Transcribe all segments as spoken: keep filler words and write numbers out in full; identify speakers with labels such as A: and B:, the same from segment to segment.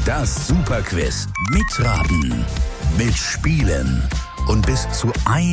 A: Das Superquiz. Mitraten, mitspielen und bis zu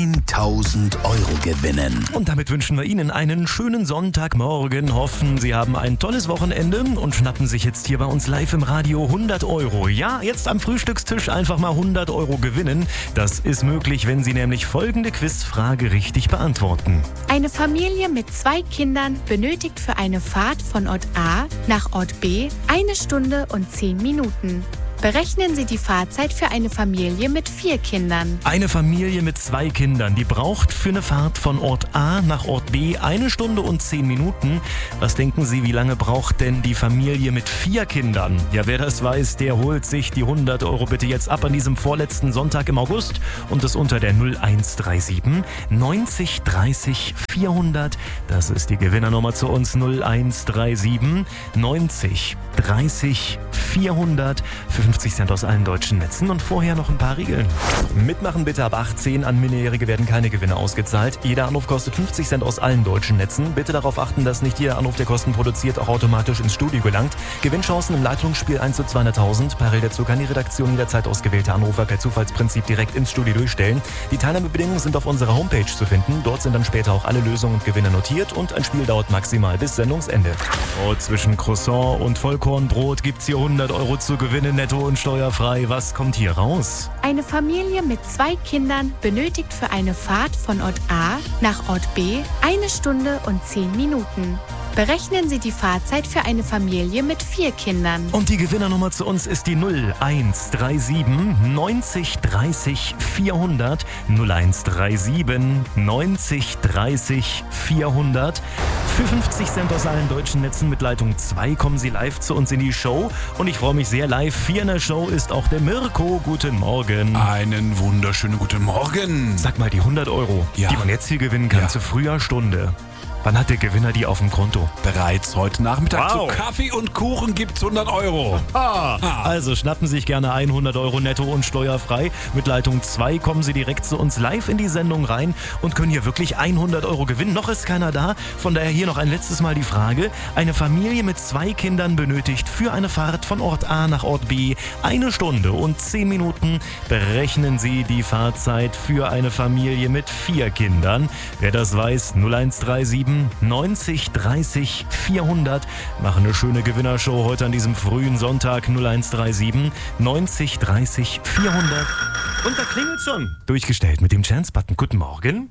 A: tausend Euro gewinnen.
B: Und damit wünschen wir Ihnen einen schönen Sonntagmorgen. Hoffen, Sie haben ein tolles Wochenende und schnappen sich jetzt hier bei uns live im Radio hundert Euro. Ja, jetzt am Frühstückstisch einfach mal hundert Euro gewinnen. Das ist möglich, wenn Sie nämlich folgende Quizfrage richtig beantworten.
C: Eine Familie mit zwei Kindern benötigt für eine Fahrt von Ort A nach Ort B eine Stunde und zehn Minuten. Berechnen Sie die Fahrzeit für eine Familie mit vier Kindern.
B: Eine Familie mit zwei Kindern, die braucht für eine Fahrt von Ort A nach Ort B eine Stunde und zehn Minuten. Was denken Sie, wie lange braucht denn die Familie mit vier Kindern? Ja, wer das weiß, der holt sich die hundert Euro bitte jetzt ab an diesem vorletzten Sonntag im August und das unter der null eins drei sieben neunzig dreißig vierhundert. Das ist die Gewinnernummer zu uns, null eins drei sieben neunzig dreißig vierhundert für fünfzig Cent aus allen deutschen Netzen und vorher noch ein paar Regeln. Mitmachen bitte ab achtzehn, an Minderjährige werden keine Gewinne ausgezahlt. Jeder Anruf kostet fünfzig Cent aus allen deutschen Netzen. Bitte darauf achten, dass nicht jeder Anruf, der Kosten produziert, auch automatisch ins Studio gelangt. Gewinnchancen im Leitungsspiel eins zu zweihunderttausend. Parallel dazu kann die Redaktion jederzeit ausgewählte Anrufer per Zufallsprinzip direkt ins Studio durchstellen. Die Teilnahmebedingungen sind auf unserer Homepage zu finden. Dort sind dann später auch alle Lösungen und Gewinne notiert und ein Spiel dauert maximal bis Sendungsende. Oh, zwischen Croissant und Vollkornbrot gibt's hier hundert Euro zu gewinnen, netto und steuerfrei. Was kommt hier raus?
C: Eine Familie mit zwei Kindern benötigt für eine Fahrt von Ort A nach Ort B eine Stunde und zehn Minuten. Berechnen Sie die Fahrzeit für eine Familie mit vier Kindern.
B: Und die Gewinnernummer zu uns ist die null eins drei sieben neunzig dreißig vierhundert. null eins drei sieben neunzig dreißig vierhundert. Für fünfzig Cent aus allen deutschen Netzen mit Leitung zwei kommen Sie live zu uns in die Show. Und ich freue mich sehr, live vier in der Show ist auch der Mirko. Guten Morgen.
D: Einen wunderschönen guten Morgen.
B: Sag mal, die hundert Euro,
D: Ja.
B: die man jetzt hier gewinnen kann,
D: Ja.
B: zu früher Stunde. Wann hat der Gewinner die auf dem Konto?
D: Bereits heute Nachmittag
B: Wow.
D: zu Kaffee und Kuchen gibt's hundert Euro.
B: Ah, also schnappen Sie sich gerne hundert Euro netto und steuerfrei. Mit Leitung zwei kommen Sie direkt zu uns live in die Sendung rein und können hier wirklich hundert Euro gewinnen. Noch ist keiner da, von daher hier noch ein letztes Mal die Frage. Eine Familie mit zwei Kindern benötigt für eine Fahrt von Ort A nach Ort B eine Stunde und zehn Minuten. Berechnen Sie die Fahrzeit für eine Familie mit vier Kindern. Wer das weiß, null eins drei sieben neunzig dreißig vierhundert. Machen eine schöne Gewinnershow heute an diesem frühen Sonntag. null eins drei sieben neunzig dreißig vierhundert. Und da klingelt schon. Durchgestellt mit dem Chance-Button. Guten Morgen.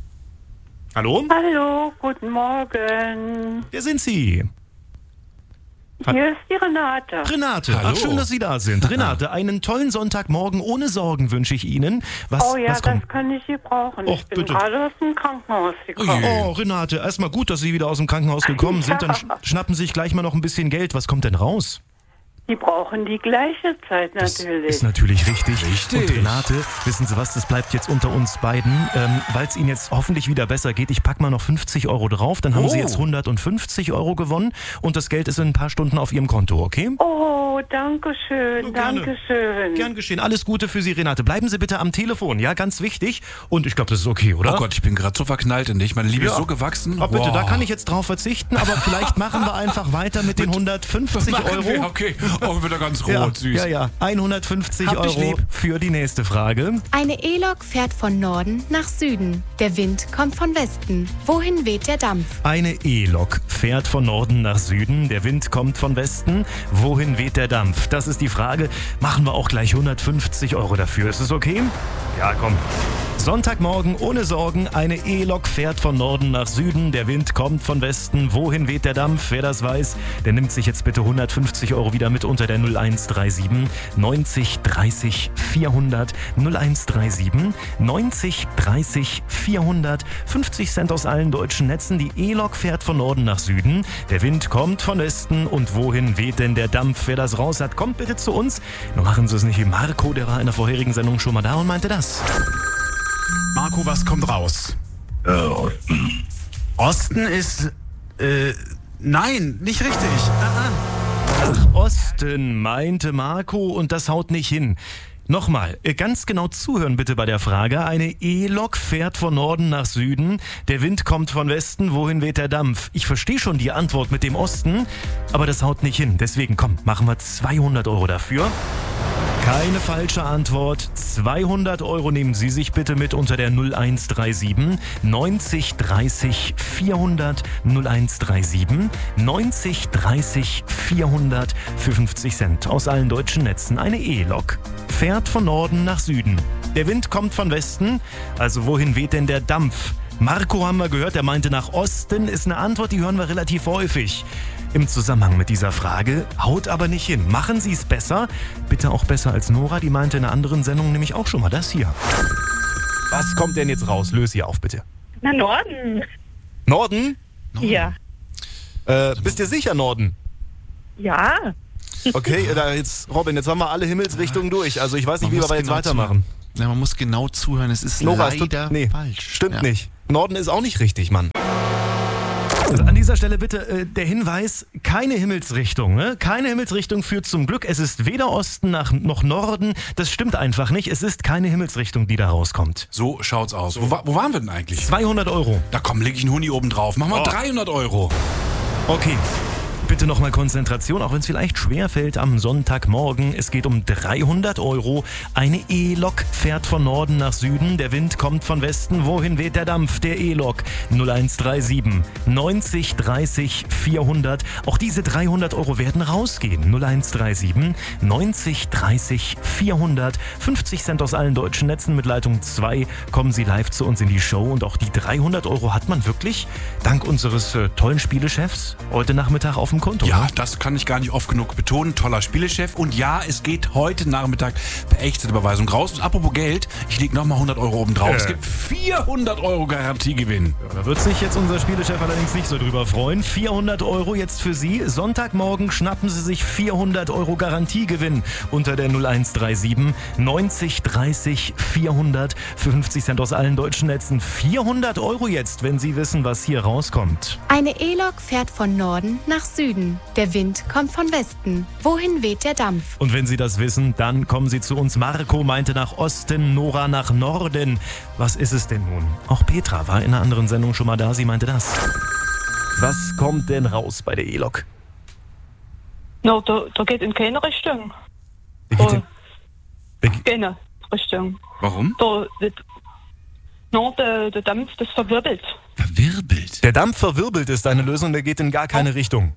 B: Hallo?
E: Hallo, guten Morgen.
B: Wer sind Sie?
E: Hier ist die Renate.
B: Renate.
D: Hallo.
B: Ach, schön, dass Sie da sind. Renate, einen tollen Sonntagmorgen ohne Sorgen wünsche ich Ihnen. Was,
E: Oh ja,
B: was kommt?
E: das kann ich gebrauchen.
B: Och,
E: ich bin
B: bitte.
E: gerade aus dem Krankenhaus gekommen.
B: Oh, Renate, erstmal gut, dass Sie wieder aus dem Krankenhaus gekommen sind. Dann sch- schnappen Sie sich gleich mal noch ein bisschen Geld. Was kommt denn raus?
E: Die brauchen die gleiche Zeit
B: Das
E: natürlich.
B: ist natürlich richtig.
D: Richtig.
B: Und Renate, wissen Sie was, das bleibt jetzt unter uns beiden. Ähm, Weil es Ihnen jetzt hoffentlich wieder besser geht, ich packe mal noch fünfzig Euro drauf, dann haben
D: Oh.
B: Sie jetzt hundertfünfzig Euro gewonnen und das Geld ist in ein paar Stunden auf Ihrem Konto, okay?
E: Oh, danke schön,
B: Oh, gerne.
E: danke schön.
B: Gern geschehen. Alles Gute für Sie, Renate. Bleiben Sie bitte am Telefon, ja, ganz wichtig. Und ich glaube, das ist okay, oder?
D: Oh Gott, ich bin gerade so verknallt in dich. Meine Liebe
B: Ja.
D: ist so gewachsen.
B: Oh, bitte,
D: Wow.
B: da kann ich jetzt drauf verzichten, aber vielleicht machen wir einfach weiter mit den hundertfünfzig
D: Machen
B: Euro.
D: wir, okay. Oh, wieder ganz rot,
B: Ja,
D: süß.
B: ja, ja. hundertfünfzig
D: Hab dich
B: Euro
D: lieb.
B: für die nächste Frage.
C: Eine E-Lok fährt von Norden nach Süden. Der Wind kommt von Westen. Wohin weht der Dampf?
B: Eine E-Lok fährt von Norden nach Süden. Der Wind kommt von Westen. Wohin weht der Dampf? Das ist die Frage. Machen wir auch gleich hundertfünfzig Euro dafür. Ist es okay? Ja, komm. Sonntagmorgen ohne Sorgen. Eine E-Lok fährt von Norden nach Süden. Der Wind kommt von Westen. Wohin weht der Dampf? Wer das weiß, der nimmt sich jetzt bitte hundertfünfzig Euro wieder mit unter der null eins drei sieben neunzig dreißig vierhundert. null eins drei sieben neunzig dreißig vierhundert. fünfzig Cent aus allen deutschen Netzen. Die E-Lok fährt von Norden nach Süden. Der Wind kommt von Westen. Und wohin weht denn der Dampf? Wer das raus hat, kommt bitte zu uns. Nur machen Sie es nicht wie Marco, der war in der vorherigen Sendung schon mal da und meinte das.
F: Marco, was kommt raus?
G: Äh, Osten.
F: Osten ist, äh, nein, nicht richtig. Ah, ah.
B: Ach, Osten, meinte Marco, und das haut nicht hin. Nochmal, ganz genau zuhören bitte bei der Frage. Eine E-Lok fährt von Norden nach Süden. Der Wind kommt von Westen. Wohin weht der Dampf? Ich verstehe schon die Antwort mit dem Osten, aber das haut nicht hin. Deswegen, komm, machen wir zweihundert Euro dafür. Keine falsche Antwort. zweihundert Euro nehmen Sie sich bitte mit unter der null eins drei sieben neunzig dreißig vierhundert null eins drei sieben neunzig dreißig vierhundert für fünfzig Cent aus allen deutschen Netzen. Eine E-Lok fährt von Norden nach Süden. Der Wind kommt von Westen. Also wohin weht denn der Dampf? Marco haben wir gehört, der meinte nach Osten. Ist eine Antwort, die hören wir relativ häufig im Zusammenhang mit dieser Frage. Haut aber nicht hin. Machen Sie es besser. Bitte auch besser als Nora. Die meinte in einer anderen Sendung nämlich auch schon mal das hier. Was kommt denn jetzt raus? Löse sie auf, bitte.
E: Na, Norden.
B: Norden?
E: Ja.
B: Äh, bist du sicher, Norden?
E: Ja.
B: Okay, da jetzt, Robin, jetzt haben wir alle Himmelsrichtungen durch. Also ich weiß nicht,
D: Man
B: wie wir
D: muss
B: aber jetzt
D: genau
B: weitermachen.
D: Zu, ja, man muss genau zuhören. Es ist
B: Nora, es
D: leider
B: tut, nee,
D: falsch.
B: Stimmt
D: ja.
B: nicht. Norden ist auch nicht richtig, Mann. Also an dieser Stelle bitte äh, der Hinweis, keine Himmelsrichtung. Ne? Keine Himmelsrichtung führt zum Glück. Es ist weder Osten nach, noch Norden. Das stimmt einfach nicht. Es ist keine Himmelsrichtung, die da rauskommt.
D: So schaut's aus. Wo, wa- wo waren wir denn eigentlich?
B: zweihundert Euro.
D: Da komm, leg ich einen Huni oben drauf. Mach mal
B: Oh.
D: dreihundert Euro.
B: Okay. Bitte nochmal Konzentration, auch wenn es vielleicht schwer fällt am Sonntagmorgen. Es geht um dreihundert Euro. Eine E-Lok fährt von Norden nach Süden. Der Wind kommt von Westen. Wohin weht der Dampf? Der E-Lok. null eins drei sieben neunzig dreißig vierhundert. Auch diese dreihundert Euro werden rausgehen. null eins drei sieben neunzig dreißig vierhundert. fünfzig Cent aus allen deutschen Netzen mit Leitung zwei. Kommen Sie live zu uns in die Show. Und auch die dreihundert Euro hat man wirklich dank unseres äh, tollen Spielechefs heute Nachmittag auf dem Konto.
D: Ja, das kann ich gar nicht oft genug betonen. Toller Spielechef. Und ja, es geht heute Nachmittag per echte Überweisung raus. Und apropos Geld, ich leg nochmal hundert Euro oben drauf.
B: Äh.
D: Es gibt vierhundert Euro Garantiegewinn.
B: Da wird sich jetzt unser Spielechef allerdings nicht so drüber freuen. vierhundert Euro jetzt für Sie. Sonntagmorgen schnappen Sie sich vierhundert Euro Garantiegewinn unter der null eins drei sieben neunzig dreißig vierhundert für fünfzig Cent aus allen deutschen Netzen. vierhundert Euro jetzt, wenn Sie wissen, was hier rauskommt.
C: Eine E-Lok fährt von Norden nach Süden. Der Wind kommt von Westen. Wohin weht der Dampf?
B: Und wenn Sie das wissen, dann kommen Sie zu uns. Marco meinte nach Osten, Nora nach Norden. Was ist es denn nun? Auch Petra war in einer anderen Sendung schon mal da. Sie meinte das. Was kommt denn raus bei der E-Lok?
E: No, da, da geht in keine Richtung.
B: Wer geht denn- wer ge-
E: Keine Richtung.
D: Warum?
E: Da, das, no, der, der Dampf, das verwirbelt.
D: Verwirbelt.
B: Der Dampf verwirbelt ist deine Lösung, der geht in gar keine Richtung.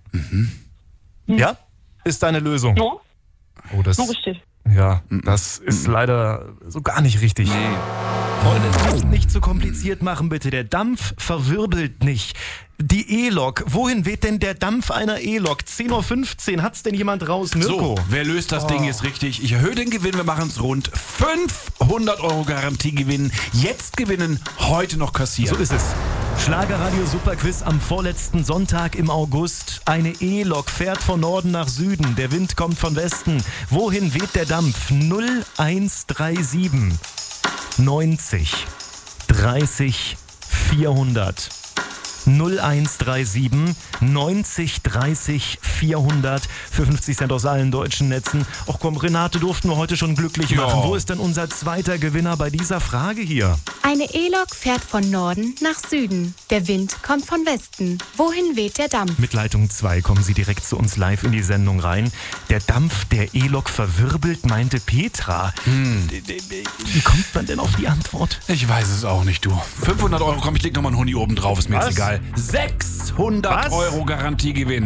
B: Ja? Ist deine Lösung.
E: No,
B: Oh, das,
E: no richtig.
B: ja, das ist leider so gar nicht richtig. Freunde, nicht, nicht zu kompliziert machen, bitte. Der Dampf verwirbelt nicht. Die E-Lok. Wohin weht denn der Dampf einer E-Lok? zehn Uhr fünfzehn. Hat's denn jemand raus? Mirko?
D: So, wer löst das Ding jetzt richtig? Ich erhöhe den Gewinn, wir machen es rund. fünfhundert Euro Garantiegewinn. Jetzt gewinnen, heute noch kassieren.
B: So ist es. Schlagerradio Superquiz am vorletzten Sonntag im August. Eine E-Lok fährt von Norden nach Süden. Der Wind kommt von Westen. Wohin weht der Dampf? null eins drei sieben neunzig dreißig vierhundert. null eins drei sieben neunzig dreißig vierhundert für fünfzig Cent aus allen deutschen Netzen. Och komm, Renate durften wir heute schon glücklich machen.
D: Ja.
B: Wo ist denn unser zweiter Gewinner bei dieser Frage hier?
C: Eine E-Lok fährt von Norden nach Süden. Der Wind kommt von Westen. Wohin weht der Dampf?
B: Mit Leitung zwei kommen Sie direkt zu uns live in die Sendung rein. Der Dampf der E-Lok verwirbelt, meinte Petra. D- d- d- Wie kommt man denn auf die Antwort?
D: Ich weiß es auch nicht, du. fünfhundert Euro, komm, ich leg nochmal einen Huni oben drauf, ist mir
B: Was?
D: jetzt egal. sechshundert
B: Was?
D: Euro Garantiegewinn.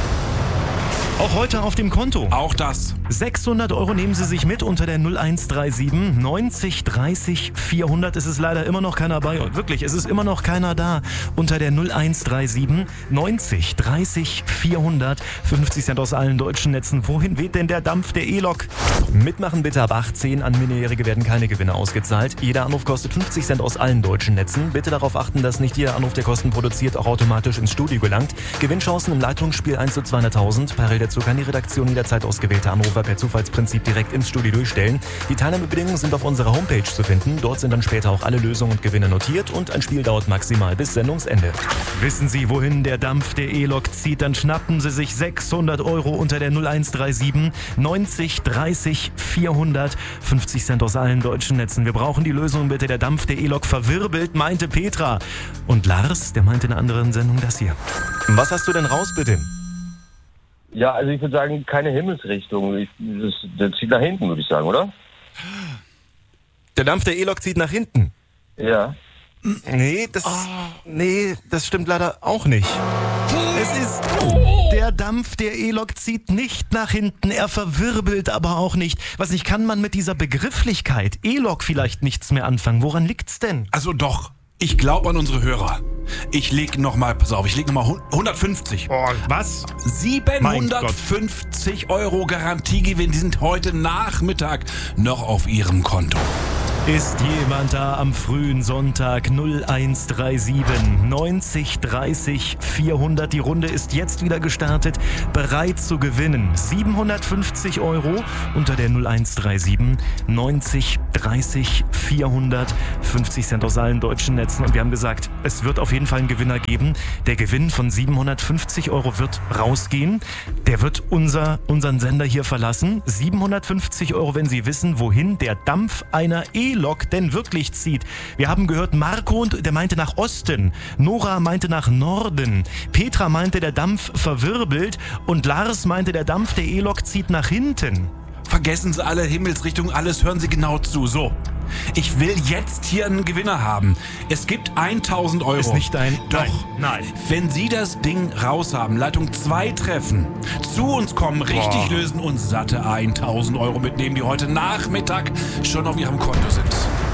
B: Auch heute auf dem Konto.
D: Auch das.
B: sechshundert Euro nehmen Sie sich mit unter der null eins drei sieben neunzig dreißig vierhundert. Es ist leider immer noch keiner bei. Wirklich, es ist immer noch keiner da. Unter der null eins drei sieben neunzig dreißig vierhundert. fünfzig Cent aus allen deutschen Netzen. Wohin weht denn der Dampf der E-Lok? Mitmachen bitte ab achtzehn. An Minderjährige werden keine Gewinne ausgezahlt. Jeder Anruf kostet fünfzig Cent aus allen deutschen Netzen. Bitte darauf achten, dass nicht jeder Anruf, der Kosten produziert, auch automatisch ins Studio gelangt. Gewinnchancen im Leitungsspiel eins zu zweihunderttausend. Per dazu kann die Redaktion jederzeit ausgewählte Anrufer per Zufallsprinzip direkt ins Studio durchstellen. Die Teilnahmebedingungen sind auf unserer Homepage zu finden. Dort sind dann später auch alle Lösungen und Gewinne notiert und ein Spiel dauert maximal bis Sendungsende. Wissen Sie, wohin der Dampf der E-Lok zieht? Dann schnappen Sie sich sechshundert Euro unter der null eins drei sieben neunzig dreißig vierhundert. fünfzig Cent aus allen deutschen Netzen. Wir brauchen die Lösung bitte. Der Dampf der E-Lok verwirbelt, meinte Petra. Und Lars, der meinte in einer anderen Sendung das hier. Was hast du denn raus, bitte?
H: Ja, also ich würde sagen, keine Himmelsrichtung. Ich, das, das zieht nach hinten, würde ich sagen, oder?
B: Der Dampf der E-Lok zieht nach hinten?
H: Ja.
B: Nee, das, oh. nee, das stimmt leider auch nicht. Es ist... Der Dampf der E-Lok zieht nicht nach hinten, er verwirbelt aber auch nicht. Was nicht, kann man mit dieser Begrifflichkeit E-Lok vielleicht nichts mehr anfangen? Woran liegt's denn?
D: Also doch, ich glaube an unsere Hörer. Ich leg nochmal, pass auf, ich leg nochmal hundertfünfzig.
B: Oh, was?
D: siebenhundertfünfzig Euro Garantiegewinn, die sind heute Nachmittag noch auf Ihrem Konto.
B: Ist jemand da am frühen Sonntag? null eins drei sieben neunzig dreißig vierhundert. Die Runde ist jetzt wieder gestartet, bereit zu gewinnen. siebenhundertfünfzig Euro unter der null eins drei sieben neunzig dreißig vierhundert. fünfzig Cent aus allen deutschen Netzen. Und wir haben gesagt, es wird auf jeden Fall einen Gewinner geben. Der Gewinn von siebenhundertfünfzig Euro wird rausgehen. Der wird unser, unseren Sender hier verlassen. siebenhundertfünfzig Euro, wenn Sie wissen, wohin der Dampf einer E-Lok denn wirklich zieht. Wir haben gehört, Marco, und der meinte nach Osten. Nora meinte nach Norden. Petra meinte, der Dampf verwirbelt. Und Lars meinte, der Dampf der E-Lok zieht nach hinten.
D: Vergessen Sie alle Himmelsrichtungen, alles, hören Sie genau zu. So, ich will jetzt hier einen Gewinner haben. Es gibt tausend Euro.
B: Ist nicht ein...
D: Doch,
B: nein, nein.
D: Wenn Sie das Ding raus haben, Leitung zwei treffen, zu uns kommen, richtig
B: Boah.
D: lösen und satte tausend Euro mitnehmen, die heute Nachmittag schon auf Ihrem Konto sind.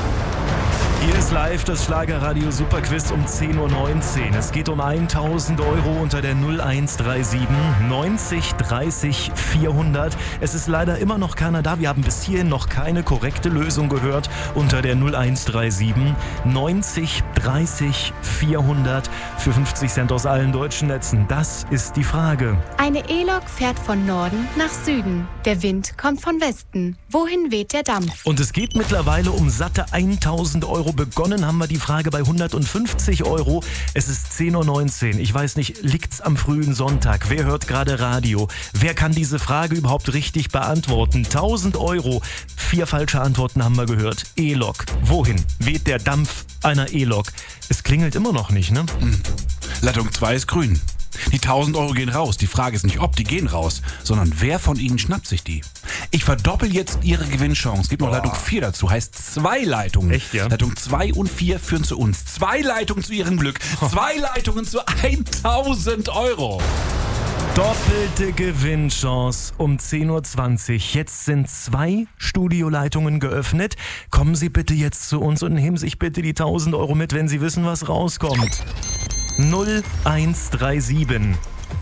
B: Hier ist live das Schlagerradio Superquiz um zehn Uhr neunzehn. Es geht um tausend Euro unter der null eins drei sieben neunzig dreißig vierhundert. Es ist leider immer noch keiner da. Wir haben bis hierhin noch keine korrekte Lösung gehört unter der null eins drei sieben neunzig dreißig vierhundert für fünfzig Cent aus allen deutschen Netzen. Das ist die Frage.
C: Eine E-Lok fährt von Norden nach Süden. Der Wind kommt von Westen. Wohin weht der Dampf?
B: Und es geht mittlerweile um satte tausend Euro. Begonnen haben wir die Frage bei hundertfünfzig Euro. Es ist zehn Uhr neunzehn. Ich weiß nicht, liegt's am frühen Sonntag? Wer hört gerade Radio? Wer kann diese Frage überhaupt richtig beantworten? tausend Euro. Vier falsche Antworten haben wir gehört. E-Lok. Wohin weht der Dampf einer E-Lok? Es klingelt immer noch nicht, ne?
D: Hm. Leitung zwei ist grün. Die tausend Euro gehen raus. Die Frage ist nicht, ob die gehen raus, sondern wer von Ihnen schnappt sich die? Ich verdoppel jetzt Ihre Gewinnchance. Es gibt noch
B: Boah.
D: Leitung vier dazu, heißt zwei Leitungen.
B: Echt, ja?
D: Leitung zwei und vier führen zu uns. Zwei Leitungen zu Ihrem Glück. Zwei Leitungen zu tausend Euro.
B: Doppelte Gewinnchance um zehn Uhr zwanzig. Jetzt sind zwei Studioleitungen geöffnet. Kommen Sie bitte jetzt zu uns und nehmen sich bitte die tausend Euro mit, wenn Sie wissen, was rauskommt. null eins drei sieben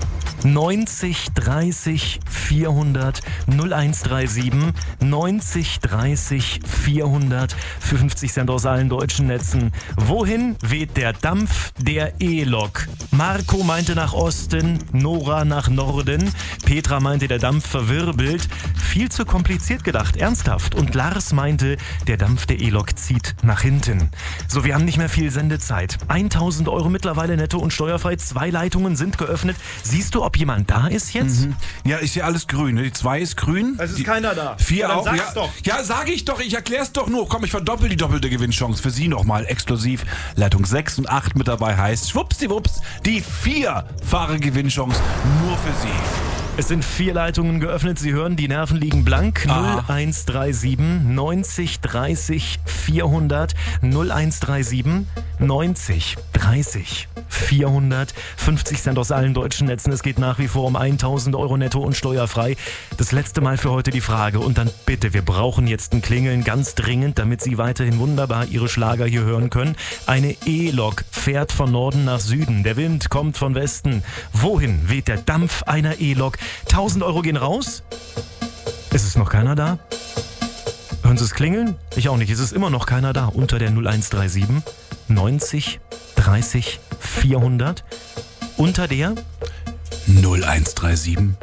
B: neunzig dreißig vierhundert null eins drei sieben neunzig dreißig vierhundert für fünfzig Cent aus allen deutschen Netzen. Wohin weht der Dampf der E-Lok? Marco meinte nach Osten, Nora nach Norden, Petra meinte, der Dampf verwirbelt. Viel zu kompliziert gedacht, ernsthaft. Und Lars meinte, der Dampf der E-Lok zieht nach hinten. So, wir haben nicht mehr viel Sendezeit. tausend Euro mittlerweile netto und steuerfrei. Zwei Leitungen sind geöffnet. Siehst du, ob jemand da ist jetzt?
D: Mhm. Ja, ist ja alles grün. Ne? Die zwei ist grün.
B: Es ist
D: die
B: keiner da.
D: Vier
B: ja, dann
D: auch.
B: sag's
D: Ja,
B: doch.
D: ja, sag ich doch. Ich erklär's doch nur. Komm, ich verdoppel die doppelte Gewinnchance für Sie nochmal exklusiv. Leitung sechs und acht mit dabei heißt schwuppsdiwupps, die vierfache Gewinnchance nur für Sie.
B: Es sind vier Leitungen geöffnet. Sie hören, die Nerven liegen blank.
D: Ah.
B: null eins drei sieben neunzig dreißig vierhundert null eins drei sieben neunzig dreißig vierhundert fünfzig Cent aus allen deutschen Netzen. Es geht nach wie vor um tausend Euro netto und steuerfrei. Das letzte Mal für heute die Frage. Und dann bitte, wir brauchen jetzt ein Klingeln ganz dringend, damit Sie weiterhin wunderbar Ihre Schlager hier hören können. Eine E-Lok fährt von Norden nach Süden. Der Wind kommt von Westen. Wohin weht der Dampf einer E-Lok? tausend Euro gehen raus. Ist es noch keiner da? Hören Sie es klingeln? Ich auch nicht. Es ist immer noch keiner da. Unter der null eins drei sieben neunzig dreißig vierhundert. Unter der
D: null eins drei sieben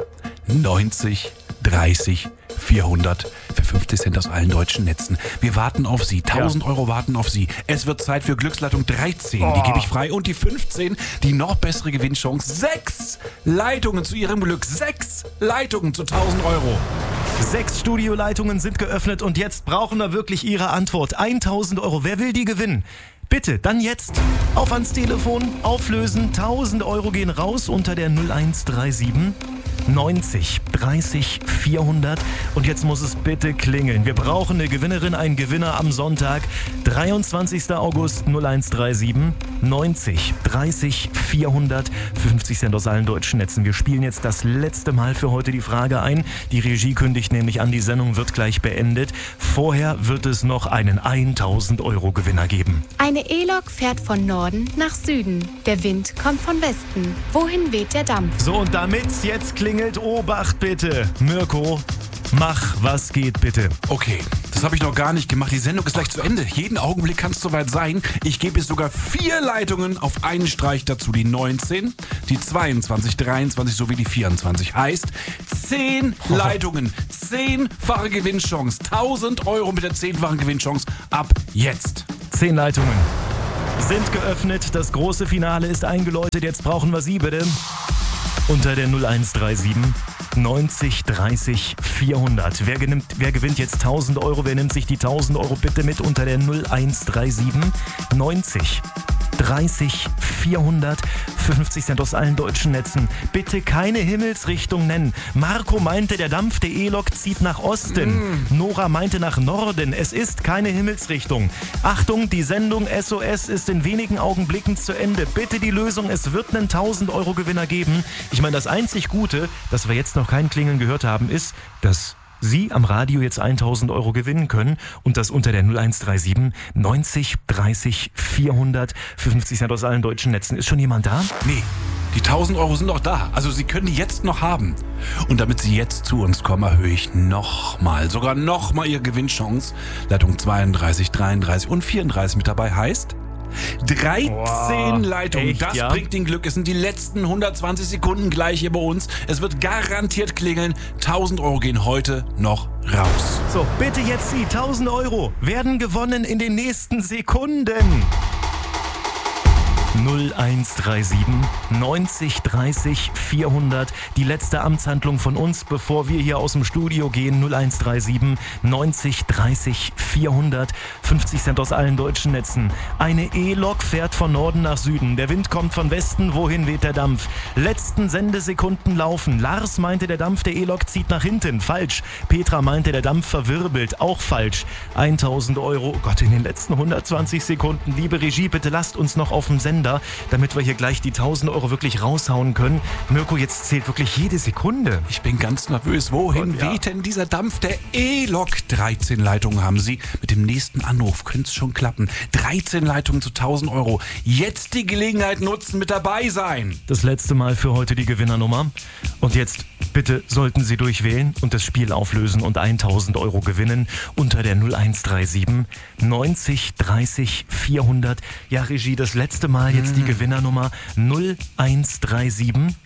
D: neunzig dreißig vierhundert für fünfzig Cent aus allen deutschen Netzen. Wir warten auf Sie. tausend
B: Ja.
D: Euro warten auf Sie. Es wird Zeit für Glücksleitung dreizehn. Die gebe ich frei. Und die fünfzehn, die noch bessere Gewinnchance. Sechs Leitungen zu Ihrem Glück. Sechs Leitungen zu tausend Euro.
B: Sechs Studioleitungen sind geöffnet und jetzt brauchen wir wirklich Ihre Antwort. tausend Euro. Wer will die gewinnen? Bitte, dann jetzt auf ans Telefon, auflösen. tausend Euro gehen raus unter der null eins drei sieben neunzig dreißig vierhundert. Und jetzt muss es bitte klingeln. Wir brauchen eine Gewinnerin, einen Gewinner am Sonntag, dreiundzwanzigster August null eins drei sieben neunzig dreißig vierhundert. fünfzig Cent aus allen deutschen Netzen. Wir spielen jetzt das letzte Mal für heute die Frage ein. Die Regie kündigt nämlich an, die Sendung wird gleich beendet. Vorher wird es noch einen tausend Euro Gewinner geben.
C: Eine E-Lok fährt von Norden nach Süden. Der Wind kommt von Westen. Wohin weht der Dampf?
B: So, und damit's jetzt klingelt, Obacht bitte. Mirko, mach, was geht bitte.
D: Okay, das habe ich noch gar nicht gemacht. Die Sendung ist gleich zu Ende. Jeden Augenblick kann es soweit sein. Ich gebe jetzt sogar vier Leitungen auf einen Streich dazu. Die neunzehn, die zweiundzwanzig, dreiundzwanzig sowie die vierundzwanzig. Heißt, zehn Leitungen, zehnfache Gewinnchance. tausend Euro mit der zehnfachen Gewinnchance ab jetzt.
B: Zehn Leitungen sind geöffnet. Das große Finale ist eingeläutet. Jetzt brauchen wir Sie bitte. Unter der null eins drei sieben neunzig dreißig vierhundert. Wer, genimmt, wer gewinnt jetzt tausend Euro? Wer nimmt sich die tausend Euro bitte mit unter der null eins drei sieben neunzig dreißig vierhundert. fünfzig Cent aus allen deutschen Netzen. Bitte keine Himmelsrichtung nennen. Marco meinte, der Dampf der E-Lok zieht nach Osten. Mm. Nora meinte nach Norden. Es ist keine Himmelsrichtung. Achtung, die Sendung S O S ist in wenigen Augenblicken zu Ende. Bitte die Lösung, es wird einen tausend Euro Gewinner geben. Ich meine, das einzig Gute, dass wir jetzt noch kein Klingeln gehört haben, ist, dass Sie am Radio jetzt tausend Euro gewinnen können und das unter der null eins drei sieben neunzig dreißig vierhundert. fünfzig Cent aus allen deutschen Netzen. Ist schon jemand da?
D: Nee, die tausend Euro sind noch da. Also Sie können die jetzt noch haben. Und damit Sie jetzt zu uns kommen, erhöhe ich nochmal, sogar nochmal Ihre Gewinnchance. Leitung zweiunddreißig, dreiunddreißig und vierunddreißig mit dabei heißt dreizehn
B: Wow,
D: Leitungen.
B: echt,
D: Das
B: ja?
D: bringt Ihnen Glück. Es sind die letzten hundertzwanzig Sekunden gleich hier bei uns. Es wird garantiert klingeln. tausend Euro gehen heute noch raus.
B: So, bitte jetzt Sie. tausend Euro werden gewonnen in den nächsten Sekunden. null eins drei sieben neunzig dreißig vierhundert. Die letzte Amtshandlung von uns, bevor wir hier aus dem Studio gehen. null eins drei sieben neunzig dreißig vierhundert. fünfzig Cent aus allen deutschen Netzen. Eine E-Lok fährt von Norden nach Süden. Der Wind kommt von Westen. Wohin weht der Dampf? Letzten Sendesekunden laufen. Lars meinte, der Dampf der E-Lok zieht nach hinten. Falsch. Petra meinte, der Dampf verwirbelt. Auch falsch. tausend Euro. Oh Gott, in den letzten hundertzwanzig Sekunden. Liebe Regie, bitte lasst uns noch auf dem Sender, damit wir hier gleich die tausend Euro wirklich raushauen können. Mirko, jetzt zählt wirklich jede Sekunde.
D: Ich bin ganz nervös. Wohin
B: Gott, ja.
D: weht denn dieser Dampf der E-Lok? dreizehn Leitungen haben Sie. Mit dem nächsten Anruf könnte es schon klappen. dreizehn Leitungen zu tausend Euro. Jetzt die Gelegenheit nutzen, mit dabei sein.
B: Das letzte Mal für heute die Gewinnernummer. Und jetzt bitte sollten Sie durchwählen und das Spiel auflösen und tausend Euro gewinnen unter der null eins drei sieben neunzig dreißig vierhundert. Ja, Regie, das letzte Mal jetzt die Gewinnernummer null eins drei sieben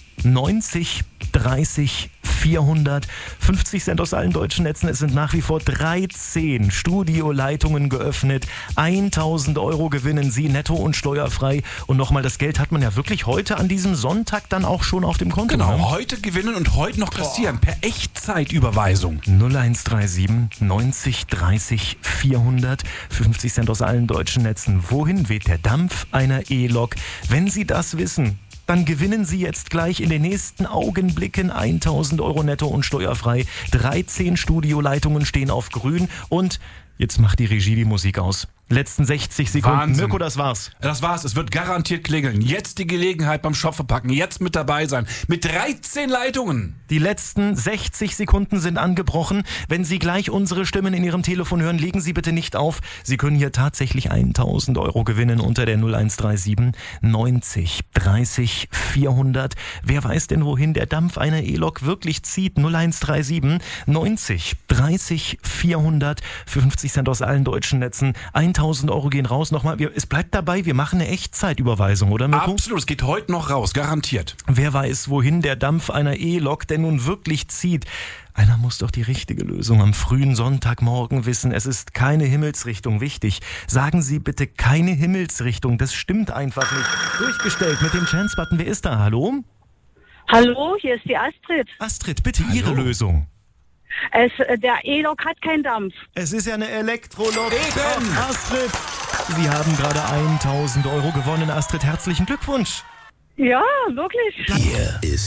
B: neunzig dreißig vierhundert. fünfzig Cent aus allen deutschen Netzen. Es sind nach wie vor dreizehn Studioleitungen geöffnet. tausend Euro gewinnen Sie netto und steuerfrei. Und nochmal, das Geld hat man ja wirklich heute an diesem Sonntag dann auch schon auf dem Konto.
D: Genau,
B: Ne?
D: heute gewinnen und heute noch kassieren. Per Echtzeitüberweisung.
B: null eins drei sieben neunzig dreißig vierhundert. fünfzig Cent aus allen deutschen Netzen. Wohin weht der Dampf einer E-Lok? Wenn Sie das wissen, dann gewinnen Sie jetzt gleich in den nächsten Augenblicken tausend Euro netto und steuerfrei. dreizehn Studioleitungen stehen auf grün und jetzt macht die Regie die Musik aus. Letzten sechzig Sekunden.
D: Wahnsinn.
B: Mirko, das war's.
D: Das war's. Es wird garantiert klingeln. Jetzt die Gelegenheit beim Shop verpacken. Jetzt mit dabei sein. Mit dreizehn Leitungen.
B: Die letzten sechzig Sekunden sind angebrochen. Wenn Sie gleich unsere Stimmen in Ihrem Telefon hören, legen Sie bitte nicht auf. Sie können hier tatsächlich tausend Euro gewinnen unter der null eins drei sieben neunzig dreißig vierhundert. Wer weiß denn, wohin der Dampf einer E-Lok wirklich zieht? null eins drei sieben neunzig dreißig vierhundert. fünfzig Cent aus allen deutschen Netzen. tausend Euro gehen raus. Nochmal, wir, es bleibt dabei, wir machen eine Echtzeitüberweisung, oder Mirko?
D: Absolut, es geht heute noch raus, garantiert.
B: Wer weiß, wohin der Dampf einer E-Lok denn nun wirklich zieht. Einer muss doch die richtige Lösung am frühen Sonntagmorgen wissen. Es ist keine Himmelsrichtung wichtig. Sagen Sie bitte keine Himmelsrichtung. Das stimmt einfach nicht. Durchgestellt mit dem Chance-Button. Wer ist da? Hallo?
I: Hallo, hier ist die Astrid.
B: Astrid, bitte
D: Hallo.
B: Ihre Lösung.
I: Es, der E-Lok hat keinen Dampf.
B: Es ist ja eine Elektrolok.
D: Eben.
B: Ach, Astrid, Sie haben gerade tausend Euro gewonnen. Astrid, herzlichen Glückwunsch.
I: Ja, wirklich.
A: Hier ist